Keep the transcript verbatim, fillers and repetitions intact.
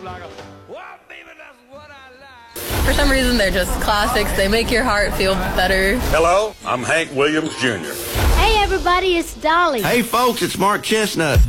For some reason, they're just classics. They make your heart feel better. Hello, I'm Hank Williams Junior Hey, everybody, it's Dolly. Hey, folks, it's Mark Chestnut.